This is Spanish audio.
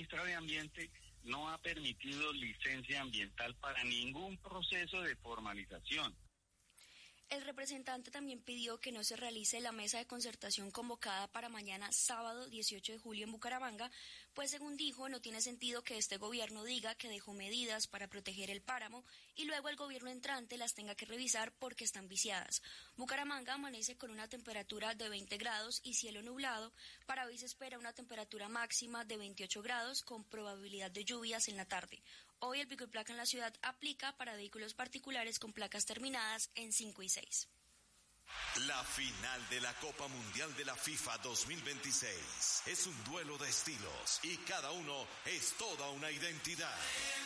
ministra de Ambiente no ha permitido licencia ambiental para ningún proceso de formalización. El representante también pidió que no se realice la mesa de concertación convocada para mañana sábado 18 de julio en Bucaramanga, pues según dijo no tiene sentido que este gobierno diga que dejó medidas para proteger el páramo y luego el gobierno entrante las tenga que revisar porque están viciadas. Bucaramanga amanece con una temperatura de 20 grados y cielo nublado. Para hoy se espera una temperatura máxima de 28 grados con probabilidad de lluvias en la tarde. Hoy el pico y placa en la ciudad aplica para vehículos particulares con placas terminadas en 5 y 6. La final de la Copa Mundial de la FIFA 2026 es un duelo de estilos y cada uno es toda una identidad.